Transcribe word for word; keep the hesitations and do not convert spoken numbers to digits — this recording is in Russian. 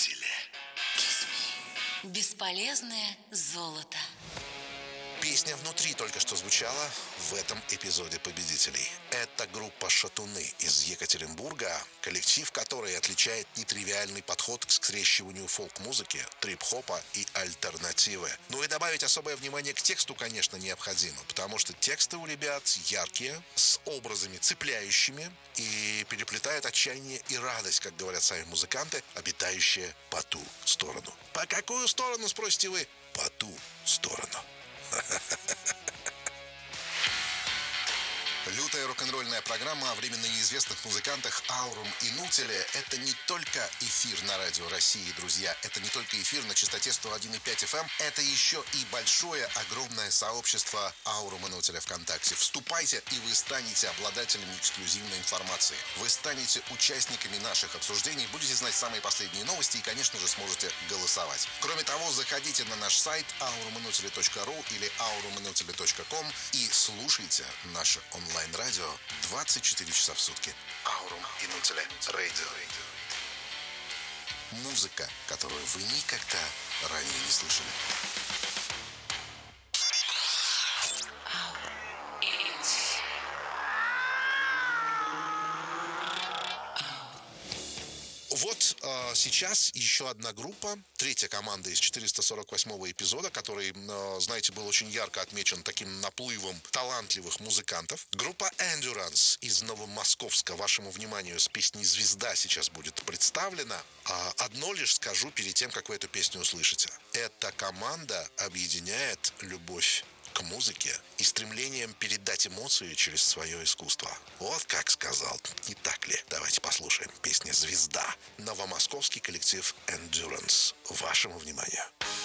Победители. Бесполезное золото. Песня «Внутри» только что звучала в этом эпизоде «Победителей». Это группа «Шатуны» из Екатеринбурга, коллектив, который отличает нетривиальный подход к скрещиванию фолк-музыки, трип-хопа и альтернативы. Ну и добавить особое внимание к тексту, конечно, необходимо, потому что тексты у ребят яркие, с образами цепляющими и переплетают отчаяние и радость, как говорят сами музыканты, обитающие по ту сторону. По какую сторону, спросите вы? По ту сторону. Лютая рок-н-ролльная программа о временно неизвестных музыкантах Аурум и Нутиле – это не только эфир на радио России, друзья. Это не только эфир на частоте сто один и пять эф эм. Это еще и большое, огромное сообщество Аурум и Нутиле ВКонтакте. Вступайте, и вы станете обладателями эксклюзивной информации. Вы станете участниками наших обсуждений, будете знать самые последние новости и, конечно же, сможете голосовать. Кроме того, заходите на наш сайт аурум и нутиле точка ру или аурум и нутиле точка ком и слушайте наше онлайн. Онлайн-радио двадцать четыре часа в сутки. Аурум и Нутиле Радио. Музыка, которую вы никогда ранее не слышали. Вот э, сейчас еще одна группа, третья команда из четыреста сорок восьмого эпизода, который, э, знаете, был очень ярко отмечен таким наплывом талантливых музыкантов. Группа Endurance из Новомосковска, вашему вниманию, с песней «Звезда» сейчас будет представлена. А одно лишь скажу перед тем, как вы эту песню услышите. Эта команда объединяет любовь к музыке и стремлением передать эмоции через свое искусство. Вот как сказал, не так ли? Давайте послушаем песню «Звезда». Новомосковский коллектив Endurance. Вашему вниманию.